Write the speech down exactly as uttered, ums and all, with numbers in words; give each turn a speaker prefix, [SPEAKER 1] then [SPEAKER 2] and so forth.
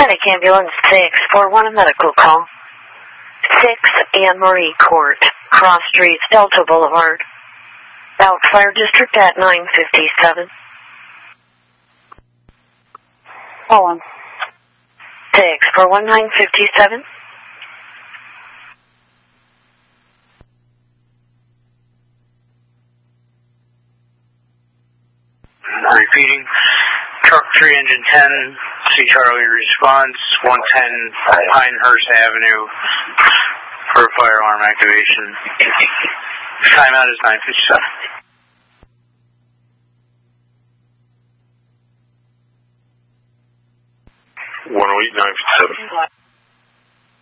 [SPEAKER 1] Medic Ambulance six four one, a medical call. six Anne Marie Court, Cross Streets, Delta Boulevard. Out Fire District at nine fifty-seven.
[SPEAKER 2] Hold on.
[SPEAKER 1] six four one, nine fifty-seven.
[SPEAKER 3] Repeating. Truck three engine ten, C Charlie response, one ten Pinehurst Avenue for fire alarm activation. Timeout is nine fifty-seven.
[SPEAKER 4] one oh eight, nine fifty-seven.